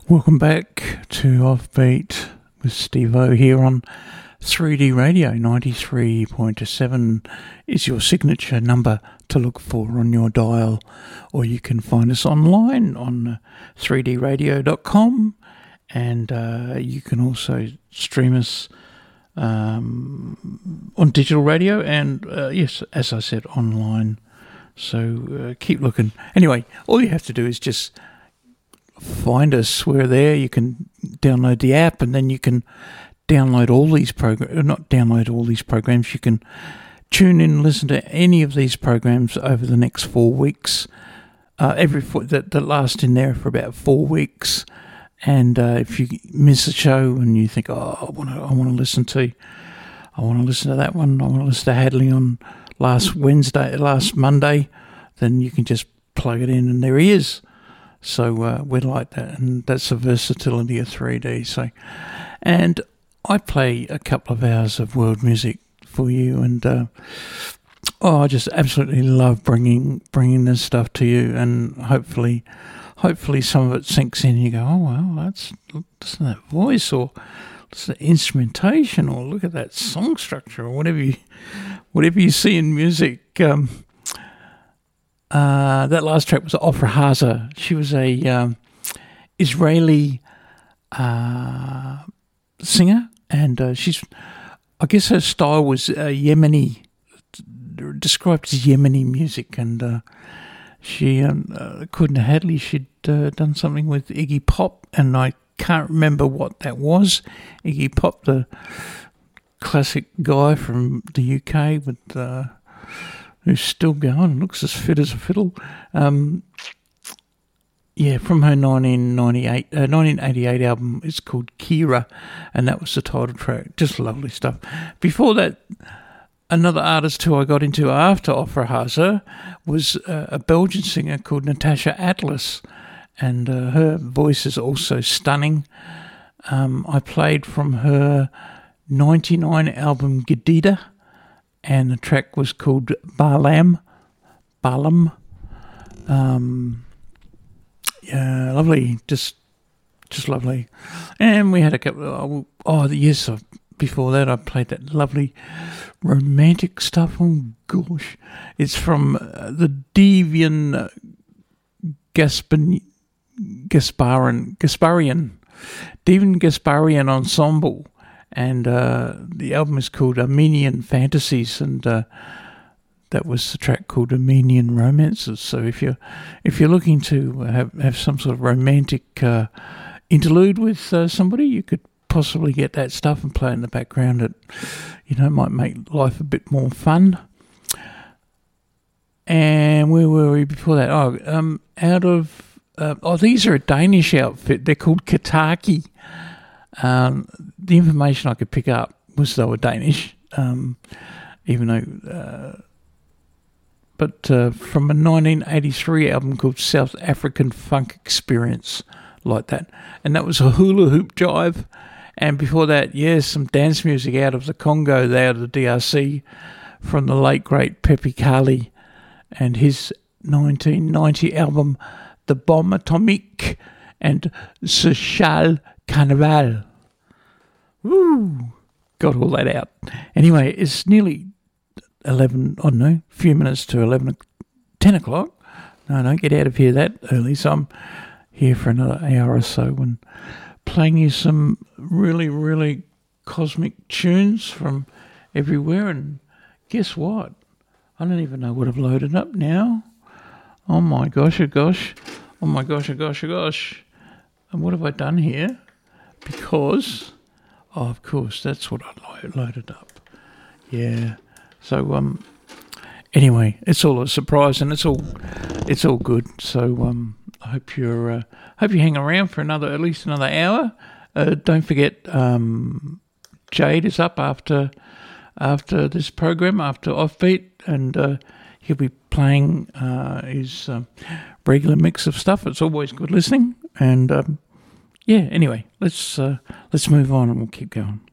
Welcome back to Offbeat with Steve O here on 3D Radio. 93.7 is your signature number to look for on your dial, or you can find us online on 3dradio.com, and you can also stream us on digital radio and, yes, as I said, online. So keep looking. Anyway, all you have to do is just find us. We're there. You can download the app, and then you can download all these programs. Not download all these programs. You can tune in and listen to any of these programs over the next 4 weeks. That last in there for about 4 weeks. And if you miss a show and you think, oh, I want to listen to that one. I want to listen to Hadley on last Monday. Then you can just plug it in, and there he is. So we're like that, and that's the versatility of 3D. So, and I play a couple of hours of world music for you, and I just absolutely love bringing this stuff to you, and hopefully some of it sinks in. And you go, oh wow, listen to that voice, or listen to instrumentation, or look at that song structure, or whatever you see in music. That last track was Ofra Haza. She was a Israeli singer, and I guess her style was Yemeni, described as Yemeni music, and she, according to Hadley, she'd done something with Iggy Pop, and I can't remember what that was. Iggy Pop, the classic guy from the UK with who's still going, looks as fit as a fiddle. From her 1988 album, it's called Kira, and that was the title track. Just lovely stuff. Before that, another artist who I got into after Ofra Haza was a Belgian singer called Natasha Atlas, and her voice is also stunning. I played from her 99 album Gedida, and the track was called Balaam. Yeah, lovely, just lovely. And we had a couple. Before that I played that lovely romantic stuff. Oh gosh, it's from the Devian Gasparian Devian Gasparian Ensemble. And the album is called Armenian Fantasies, and that was the track called Armenian Romances. So if you're looking to have some sort of romantic interlude with somebody, you could possibly get that stuff and play in the background. It might make life a bit more fun. And where were we before that? These are a Danish outfit. They're called Kataki. The information I could pick up was they were Danish, even though, but from a 1983 album called South African Funk Experience, like that, and that was a hula hoop jive. And before that, some dance music out of the Congo, out of the DRC, from the late great Pepe Kali, and his 1990 album The Bombe Atomique and Social Carnaval. Woo! Got all that out. Anyway, it's nearly 11, I don't know, a few minutes to 10 o'clock. No, I don't get out of here that early, so I'm here for another hour or so and playing you some really, really cosmic tunes from everywhere. And guess what? I don't even know what I've loaded up now. Oh my gosh, oh gosh. Oh my gosh, oh gosh, oh gosh. And what have I done here? Because, of course, that's what I loaded up. Yeah. So, anyway, it's all a surprise, and it's all good. So, I hope you hang around for at least another hour. Don't forget, Jade is up after this program, after Offbeat, and he'll be playing his regular mix of stuff. It's always good listening, and anyway, let's move on and we'll keep going.